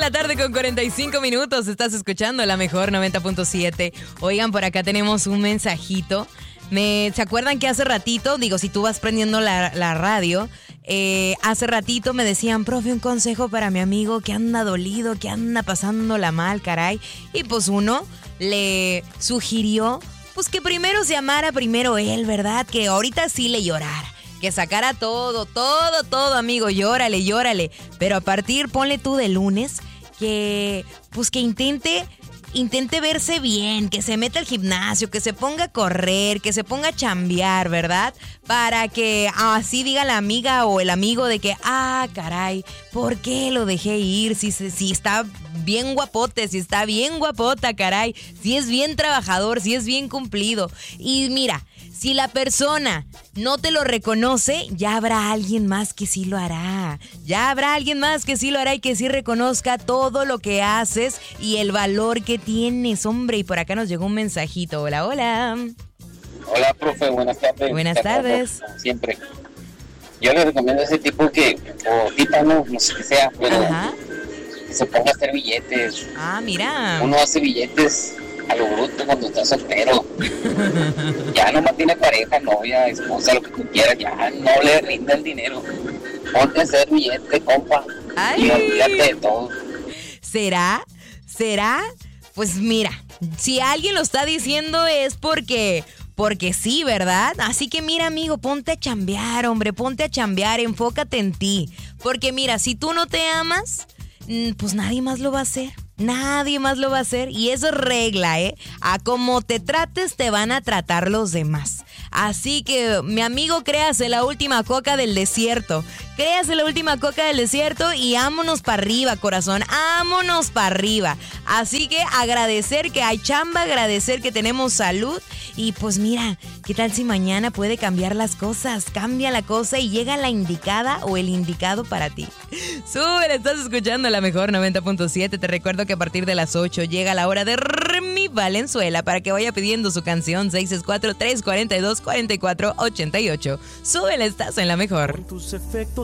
la tarde con 45 minutos. Estás escuchando la mejor 90.7. Oigan, por acá tenemos un mensajito. ¿Se acuerdan que hace ratito, digo, si tú vas prendiendo la radio, hace ratito me decían, profe, un consejo para mi amigo que anda dolido, que anda pasándola mal, caray? Y pues uno le sugirió, pues que primero se amara primero él, ¿verdad? Que ahorita sí le llorara. Que sacara todo, amigo, llórale. Pero a partir, ponle tú de lunes, que intente verse bien, que se meta al gimnasio, que se ponga a correr, que se ponga a chambear, ¿verdad? Para que así diga la amiga o el amigo de que, caray, ¿por qué lo dejé ir? Si está bien guapote, si está bien guapota, caray, si es bien trabajador, si es bien cumplido. Y mira, si la persona no te lo reconoce, ya habrá alguien más que sí lo hará. Ya habrá alguien más que sí lo hará y que sí reconozca todo lo que haces y el valor que tienes, hombre. Y por acá nos llegó un mensajito. Hola, hola. Hola, profe, buenas tardes. Buenas tardes. Como siempre. Yo le recomiendo a ese tipo o tipa, no sé qué sea, pero que se ponga a hacer billetes. Mira. Uno hace billetes a lo bruto cuando está soltero. Ya nomás tiene pareja, novia, esposa, lo que tú quieras, ya no le rinda el dinero. Ponte a hacer billete, compa. Y olvídate de todo. ¿Será? Pues mira, si alguien lo está diciendo es porque sí, ¿verdad? Así que mira, amigo, ponte a chambear, hombre, enfócate en ti. Porque mira, si tú no te amas, pues nadie más lo va a hacer. Y eso es regla, ¿eh? A como te trates, te van a tratar los demás. Así que, mi amigo, créase la última coca del desierto. Y vámonos para arriba, corazón. Vámonos para arriba. Así que agradecer que hay chamba, agradecer que tenemos salud. Y pues mira, ¿qué tal si mañana puede cambiar las cosas? Cambia la cosa y llega la indicada o el indicado para ti. Súbele, estás escuchando la mejor 90.7. Te recuerdo que a partir de las 8 llega la hora de Remy Valenzuela para que vaya pidiendo su canción 664-342-4488. Súbele, estás en la mejor. Tus efectos